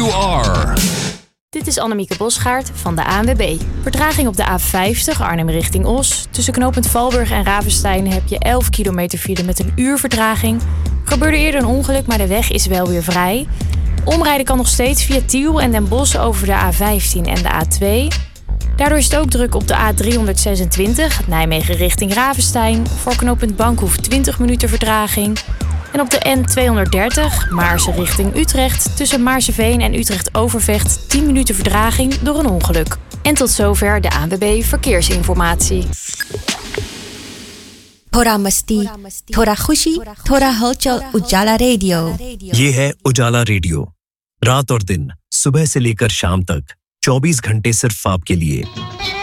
you are. Dit is Annemieke Bosgaard van de ANWB. Vertraging op de A50 Arnhem richting Os. Tussen knooppunt Valburg en Ravenstein heb je 11 kilometer file met een uur vertraging. Er gebeurde eerder een ongeluk, maar de weg is wel weer vrij. Omrijden kan nog steeds via Tiel en Den Bosch over de A15 en de A2. Daardoor is het ook druk op de A326 Nijmegen richting Ravenstein. Voor knooppunt Bankhoef 20 minuten vertraging. En op de N230 Maarsen richting Utrecht tussen Maarseveen en Utrecht-Overvecht 10 minuten vertraging door een ongeluk. En tot zover de ANWB Verkeersinformatie. थोड़ा मस्ती, थोड़ा खुशी, थोड़ा हलचल उजाला रेडियो। ये है उजाला रेडियो। रात और दिन, सुबह से लेकर शाम तक 24 घंटे सिर्फ आपके लिए।